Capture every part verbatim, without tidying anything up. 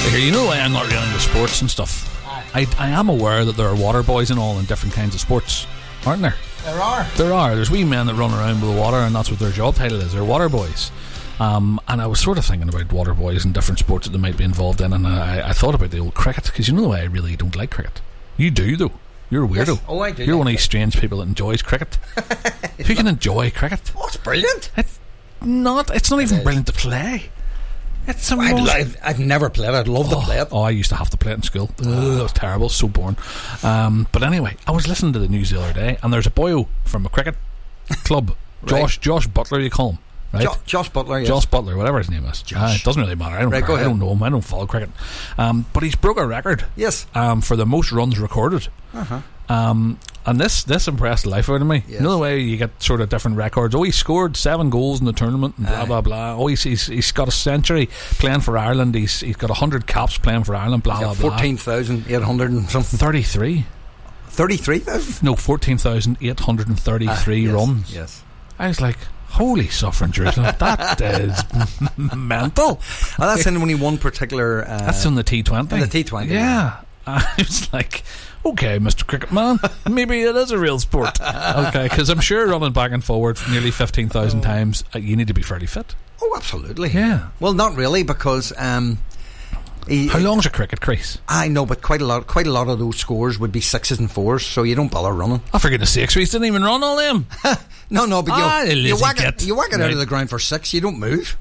Like, you know, I'm not really into sports and stuff. I, I am aware that there are water boys and all in different kinds of sports, aren't there? There are. There are. There's wee men that run around with the water, and that's what their job title is. They're water boys. Um, and I was sort of thinking about water boys and different sports that they might be involved in, and I, I thought about the old cricket, because you know the way I really don't like cricket. You do, though. You're a weirdo. Yes. Oh, I do. You're like one of these strange people that enjoys cricket. Who can enjoy cricket? Oh, it's brilliant. It's not. It's not It even is. brilliant to play. It's a I'd, most- I've, I've never played it. I'd love to Oh, play it. oh, I used to have to play it in school. Ugh, it was terrible, so boring. Um, but anyway, I was listening to the news the other day, and there's a boyo from a cricket club, Right. Josh Josh Butler, you call him, right? Jo- Josh Butler, yes. Josh Butler, whatever his name is. Josh. Ah, it doesn't really matter. I don't, Right, care. go I ahead. don't know him. I don't follow cricket. Um, but he's broke a record. Yes. Um, for the most runs recorded. Uh-huh. Um, and this this impressed the life out of me. Yes. You know the way you get sort of different records. Oh, he scored seven goals in the tournament and blah Aye. blah blah. Oh, he's, he's he's got a century playing for Ireland. He's he's got a hundred caps playing for Ireland. Blah He's blah got blah. fourteen thousand eight hundred and something. Thirty-three. thirty-three thousand? No, fourteen thousand eight hundred and thirty-three yes, runs. Yes. I was like, holy suffering Jerusalem, that is mental. Oh, that's in only one particular. Uh, That's on the T twenty. in the T twenty, Yeah. I was like, okay, Mister Cricket Man, maybe it is a real sport. Okay, because I'm sure running back and forward for nearly fifteen thousand times, uh, you need to be fairly fit. Oh, absolutely. Yeah. Well, not really, because um, he, How long's a cricket crease? I know, but quite a lot, quite a lot of those scores would be sixes and fours, so you don't bother running. Oh, for goodness sakes, we didn't even run all them. No, no, but Ah, you, lazy you whack git. it, you whack it out Right. of the ground for six. You don't move.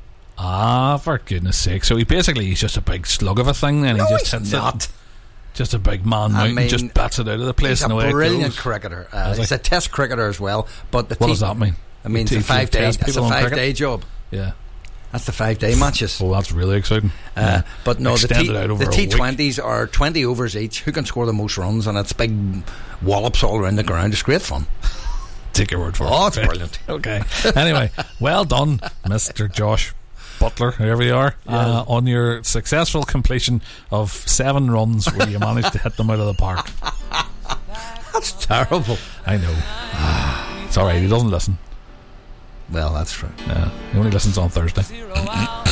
Ah, for goodness sake. So he basically, he's just a big slug of a thing, and No, he just he's hits not. it. Just a big man I out mean, and just bats it out of the place He's and a away it brilliant goes. cricketer. Uh, Is he's he? a test cricketer as well. But the What T- does that mean? It means To- a to five day. test It's a people on five cricket? day job. Yeah. That's the five day matches. Oh, that's really exciting. Uh, Yeah. but no, the Extend T it out over the a T week. twenties are twenty overs each. Who can score the most runs? And it's big wallops all around the ground. It's great fun. Take your word for it. Oh, it's brilliant. Okay. Anyway, well done, Mister Josh Butler, whoever you are, uh, on your successful completion of seven runs where you managed to hit them out of the park. That's terrible. I know. It's alright, he doesn't listen. Well, that's true. Yeah, he only listens on Thursday.